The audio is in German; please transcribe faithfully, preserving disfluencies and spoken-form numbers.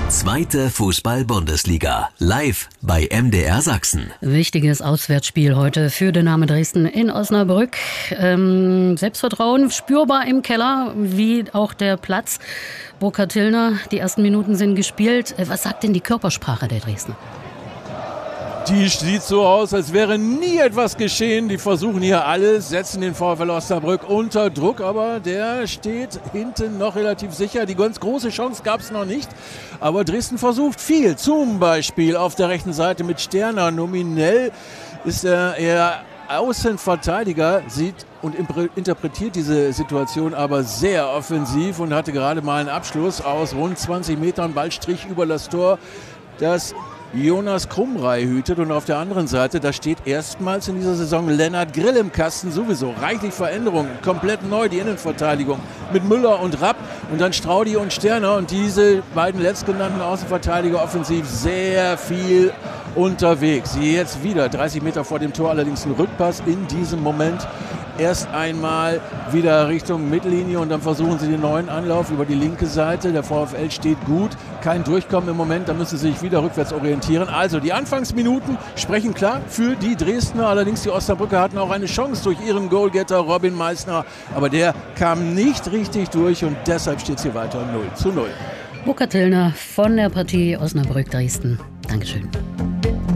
Zweite Fußball-Bundesliga. Live bei M D R Sachsen. Wichtiges Auswärtsspiel heute für Dynamo Dresden in Osnabrück. Ähm, Selbstvertrauen spürbar im Keller, wie auch der Platz. Burkhard Tillner, die ersten Minuten sind gespielt. Was sagt denn die Körpersprache der Dresdner? Die sieht so aus, als wäre nie etwas geschehen. Die versuchen hier alles, setzen den VfL Osnabrück unter Druck, aber der steht hinten noch relativ sicher. Die ganz große Chance gab es noch nicht, aber Dresden versucht viel. Zum Beispiel auf der rechten Seite mit Sterner. Nominell ist er eher Außenverteidiger, sieht und interpretiert diese Situation aber sehr offensiv und hatte gerade mal einen Abschluss aus rund zwanzig Metern, Ballstrich über das Tor. Das Jonas Krumrei hütet, und auf der anderen Seite, da steht erstmals in dieser Saison Lennart Grill im Kasten, sowieso reichlich Veränderungen, komplett neu die Innenverteidigung mit Müller und Rapp und dann Straudi und Sterner, und diese beiden letztgenannten Außenverteidiger offensiv sehr viel unterwegs. Jetzt wieder dreißig Meter vor dem Tor, allerdings ein Rückpass in diesem Moment. Erst einmal wieder Richtung Mittellinie und dann versuchen sie den neuen Anlauf über die linke Seite. Der VfL steht gut, kein Durchkommen im Moment, da müssen sie sich wieder rückwärts orientieren. Also die Anfangsminuten sprechen klar für die Dresdner, allerdings die Osnabrücker hatten auch eine Chance durch ihren Goalgetter Robin Meissner, aber der kam nicht richtig durch und deshalb steht es hier weiter null zu null. Burkhard Tillner von der Partie Osnabrück-Dresden. Dankeschön.